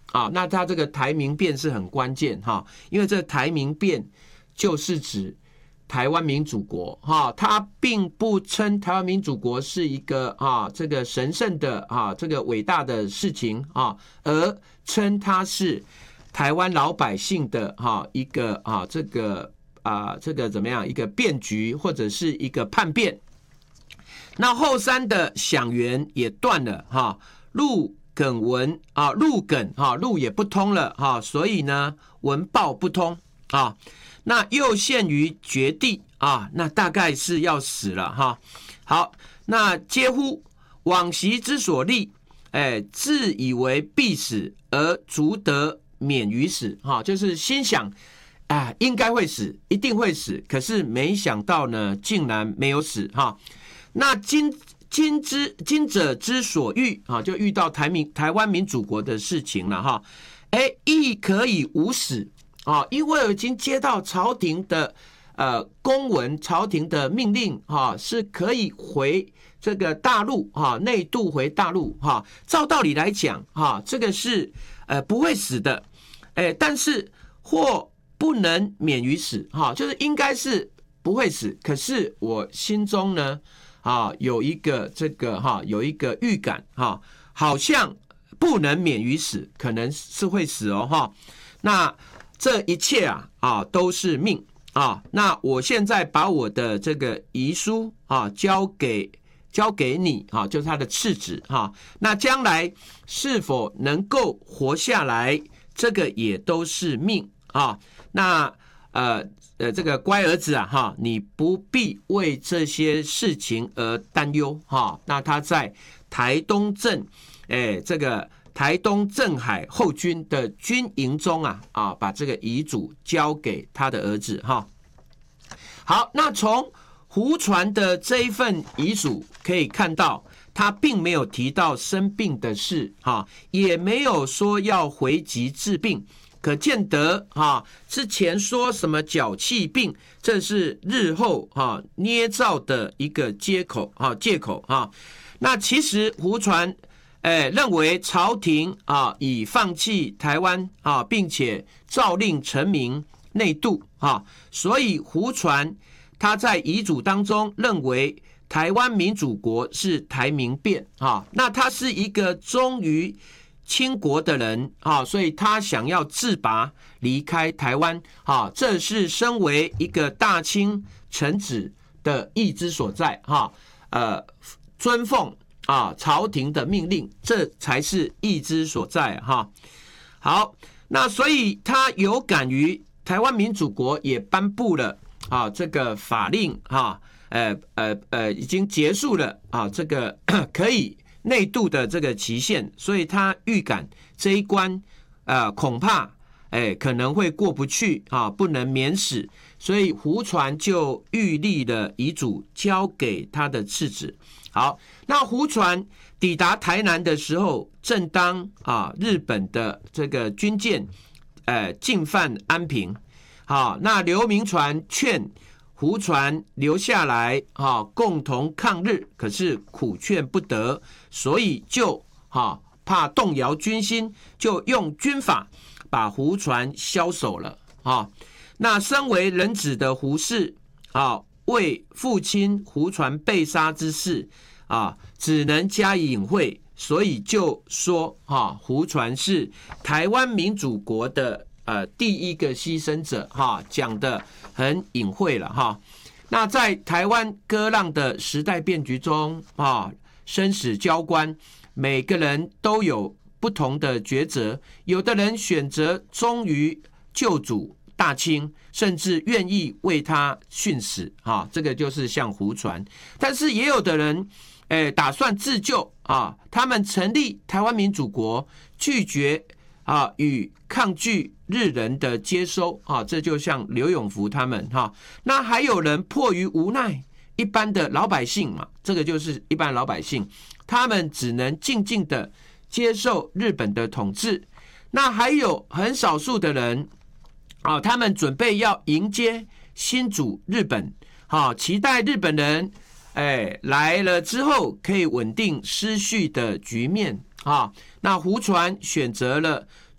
啊，那它这个台民变是很关键哈，因为这台民变就是指台湾民主国哈，它并不称台湾民主国是一个这个神圣的这个伟大的事情啊，而称它是台湾老百姓的一个这个怎么样一个变局或者是一个叛变。那后山的响源也断了陆梗文陆梗路也不通了所以呢文报不通那又陷于绝地那大概是要死了好，那嗟乎往昔之所立，自以为必死而足得免于死就是心想应该会死，一定会死，可是没想到呢，竟然没有死那今者之所欲就遇到台湾民主国的事情了亦可以无死因为我已经接到朝廷的公文，朝廷的命令是可以回这个大陆内渡回大陆照道理来讲这个是不会死的但是或不能免于死就是应该是不会死，可是我心中呢有一个有一个预感好像不能免于死，可能是会死那这一切都是命那我现在把我的这个遗书交给你就是他的次子那将来是否能够活下来，这个也都是命那这个乖儿子你不必为这些事情而担忧那他在台东镇这个台东镇海后军的军营中把这个遗嘱交给他的儿子好，那从胡传的这一份遗嘱可以看到，他并没有提到生病的事也没有说要回籍治病，可见得之前说什么脚气病，这是日后捏造的一个借口那其实胡传认为朝廷已放弃台湾并且诏令臣民内渡所以胡传他在遗嘱当中认为台湾民主国是台民变那他是一个忠于清国的人所以他想要自拔离开台湾这是身为一个大清臣子的意之所在遵奉朝廷的命令，这才是意之所在好，那所以他有感于台湾民主国也颁布了这个法令已经结束了这个可以内渡的这个期限，所以他预感这一关恐怕可能会过不去不能免死，所以胡传就预立了遗嘱交给他的次子。好，那胡传抵达台南的时候，正当日本的这个军舰进犯安平那刘铭传劝胡传留下来共同抗日，可是苦劝不得，所以就怕动摇军心，就用军法把胡传枭首了那身为人子的胡适为父亲胡传被杀之事只能加以隐晦，所以就说胡传是台湾民主国的第一个牺牲者讲得很隐晦了那在台湾割让的时代变局中生死交关，每个人都有不同的抉择，有的人选择忠于旧主大清，甚至愿意为他殉死这个就是像胡传。但是也有的人打算自救他们成立台湾民主国，拒绝与抗拒日人的接收这就像刘永福他们那还有人迫于无奈，一般的老百姓嘛，这个就是一般老百姓，他们只能静静的接受日本的统治。那还有很少数的人他们准备要迎接新主日本期待日本人来了之后可以稳定失序的局面那胡传选择了